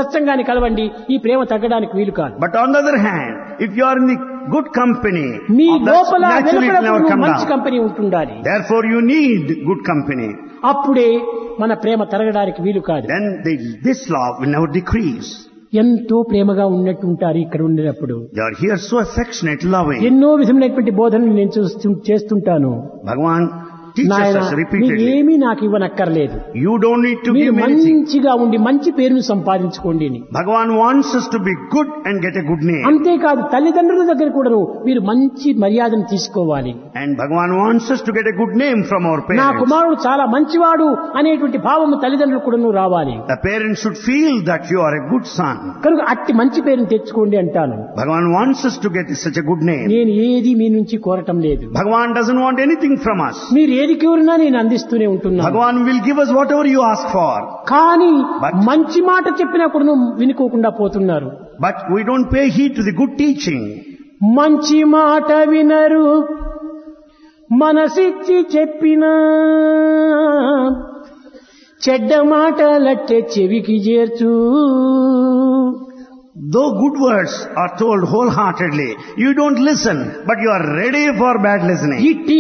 సత్సంగాన్ని కలవండి, ఈ ప్రేమ తగ్గడానికి వీలు కాదు. But on the other hand, if you are in the good company, me that's లోపల naturally it will never come మంచి down. కంపెనీ ఉంటుండాలి. Therefore you need good company. అప్పుడే మన ప్రేమ తరగడానికి వీలు కాదు. Then this love will never decrease. ఎంతో ప్రేమగా ఉన్నట్టు ఉంటారు ఇక్కడ ఉండేటప్పుడు. They are here so affectionate, loving. ఎన్నో విధమైనటువంటి బోధనలు నేను చేస్తుంటాను. Bhagavan teaches నాయన, us repeatedly. నీవేమీ నాకు ఇవ్వనక్కర్లేదు, You don't need to మీరు give me anything. మంచిగా ఉండి మంచి పేరును సంపాదించుకోండి అని. Bhagavan wants us to be good and get a good name. అంతేకాదు తల్లిదండ్రుల దగ్గర కూడా మీరు మంచి మర్యాదను తీసుకోవాలి. And Bhagavan wants us to get a good name from our నా parents. కుమారుడు చాలా మంచివాడు అనేటువంటి భావము తల్లిదండ్రులు కూడా రావాలి. The parents should feel that you are a good son. కనుక అట్టి మంచి పేరును తెచ్చుకోండి అంటాను. Bhagavan wants us to get such a good name. నేను ఏది మీ నుంచి కోరటం లేదు. Bhagavan doesn't want anything from us. మీరు ఏది కోరినా నేను అందిస్తూనే ఉంటున్నాను. Bhagavan will give us whatever you ask for. కానీ But- మంచి మాట చెప్పినా కూడా వినుకోకుండా పోతున్నారు. But we don't pay heed to the good teaching. మంచి మాట వినరు, మనసిచ్చి చెప్పినా చెడ్డ మాటలట్టే చెవికి చేర్చు. Though good words are told wholeheartedly, you don't listen, but you are ready for bad listening. ఇట్టి